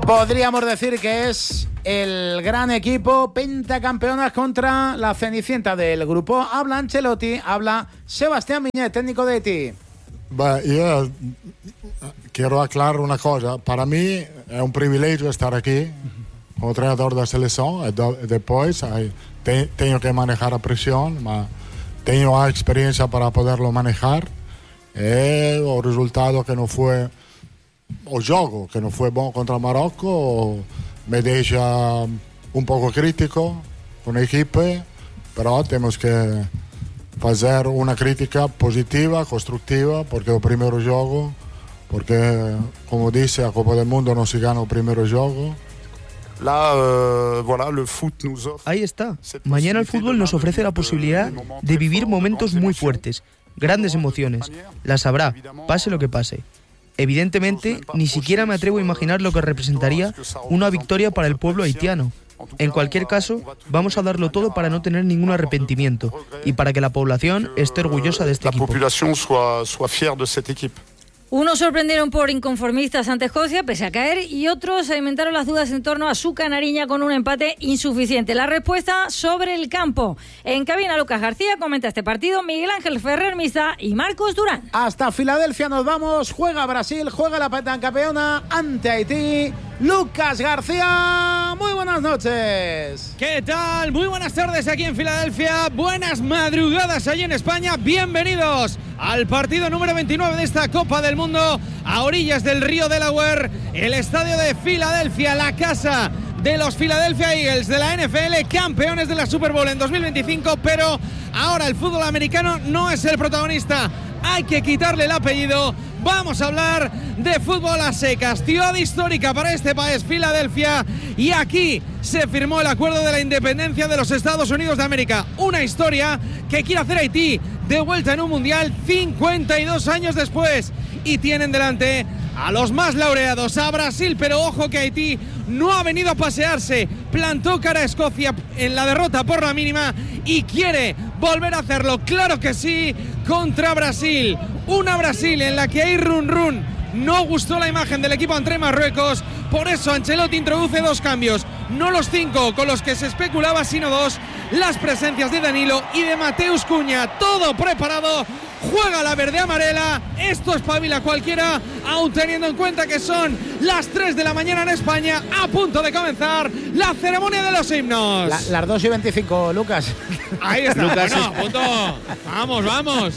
Podríamos decir que es el gran equipo pentacampeonas contra la Cenicienta del grupo. Habla Ancelotti, habla Sebastián Viñet, técnico de Haití. Io quiero aclarar una cosa. Para mí es un privilegio estar aquí como treinador de la selección y después tengo que manejar la presión, pero tengo la experiencia para poderlo manejar. El resultado que no fue, o juego que no fue bueno contra Marocco, me deja un poco crítico con el equipo, pero tenemos que hacer una crítica positiva, constructiva, porque el primer juego, porque como dice, a Copa del Mundo no se gana el primer juego. Ahí está. Mañana el fútbol nos ofrece la posibilidad de vivir momentos muy fuertes, grandes emociones. Las habrá, pase lo que pase. Evidentemente, ni siquiera me atrevo a imaginar lo que representaría una victoria para el pueblo haitiano. En cualquier caso, vamos a darlo todo para no tener ningún arrepentimiento y para que la población esté orgullosa de este equipo. Unos sorprendieron por inconformistas ante Escocia, pese a caer, y otros alimentaron las dudas en torno a su canariña con un empate insuficiente. La respuesta sobre el campo. En cabina, Lucas García comenta este partido, Miguel Ángel Ferrer Misa y Marcos Durán. Hasta Filadelfia nos vamos. Juega Brasil, juega la pentacampeona ante Haití. Lucas García, muy buenas noches. ¿Qué tal? Muy buenas tardes aquí en Filadelfia. Buenas madrugadas allí en España. Bienvenidos al partido número 29 de esta Copa del Mundo a orillas del río Delaware, el estadio de Filadelfia, la casa de los Philadelphia Eagles de la NFL, campeones de la Super Bowl en 2025, pero ahora el fútbol americano no es el protagonista. Hay que quitarle el apellido. Vamos a hablar de fútbol a secas. Ciudad histórica para este país, Filadelfia, y aquí se firmó el acuerdo de la independencia de los Estados Unidos de América. Una historia que quiere hacer Haití de vuelta en un mundial 52 años después. Y tienen delante a los más laureados, a Brasil, pero ojo que Haití no ha venido a pasearse. Plantó cara a Escocia en la derrota por la mínima y quiere volver a hacerlo, claro que sí, contra Brasil. Una Brasil en la que hay run. No gustó la imagen del equipo ante Marruecos, por eso Ancelotti introduce 2 cambios, no los 5 con los que se especulaba, sino 2, las presencias de Danilo y de Mateus Cunha, todo preparado, juega la verde-amarela, esto espabila a cualquiera, aún teniendo en cuenta que son las 3 de la mañana en España, a punto de comenzar la ceremonia de los himnos. Las 2:25, Lucas. Ahí está, Lucas, bueno, punto. Vamos.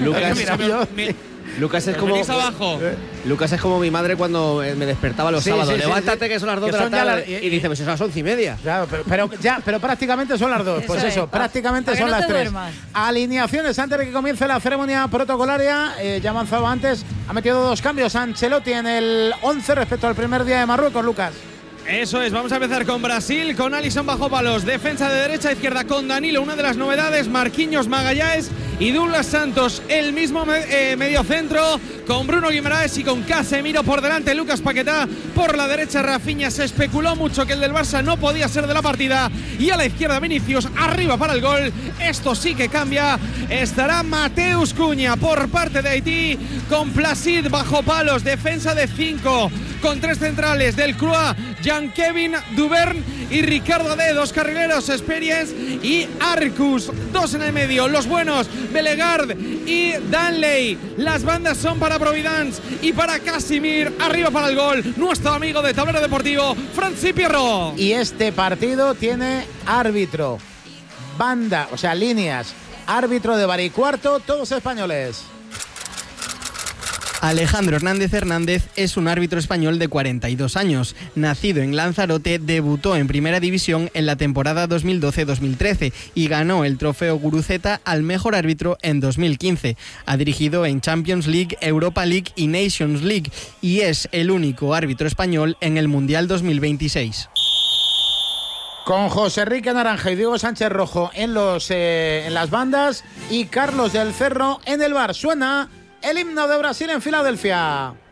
Lucas es como Lucas es como mi madre cuando me despertaba los sábados. Levántate que son las 2 de la tarde y dice, pues son las 11:30. Claro, pero prácticamente son las 2. Pues eso, prácticamente son las 3. Alineaciones antes de que comience la ceremonia protocolaria. Ya avanzado antes, ha metido 2 cambios Ancelotti en el 11 respecto al primer día de Marruecos, Lucas. Eso es, vamos a empezar con Brasil, con Alisson bajo palos, defensa de derecha a izquierda con Danilo, una de las novedades, Marquinhos, Magallanes y Douglas Santos, el mismo mediocentro con Bruno Guimaraes y con Casemiro por delante, Lucas Paquetá por la derecha, Rafinha. Se especuló mucho que el del Barça no podía ser de la partida, y a la izquierda Vinicius, arriba para el gol, esto sí que cambia, estará Mateus Cunha por parte de Haití, con Placid bajo palos, defensa de 5 con 3 centrales, del Croix, Jean-Kevin Duvern y Ricardo D, 2 carrileros, Experience y Arcus, 2 en el medio, los buenos, Belegard y Danley. Las bandas son para Providence y para Casimir, arriba para el gol, nuestro amigo de Tablero Deportivo, Francis Pierro. Y este partido tiene árbitro, banda, o sea, líneas, árbitro de bar y cuarto, todos españoles. Alejandro Hernández es un árbitro español de 42 años. Nacido en Lanzarote, debutó en Primera División en la temporada 2012-2013 y ganó el trofeo Guruceta al mejor árbitro en 2015. Ha dirigido en Champions League, Europa League y Nations League y es el único árbitro español en el Mundial 2026. Con José Enrique Naranja y Diego Sánchez Rojo en las bandas y Carlos del Cerro en el bar. Suena el himno de Brasil en Filadelfia.